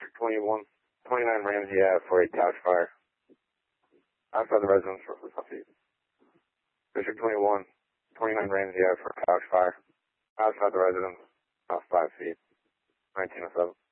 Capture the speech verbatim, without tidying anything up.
District twenty-one, twenty-nine Ramsey Ave for a couch fire. Outside the residence for five feet. District twenty-one, twenty-nine Ramsey Ave for a couch fire. Outside the residence, about five feet. nineteen oh seven.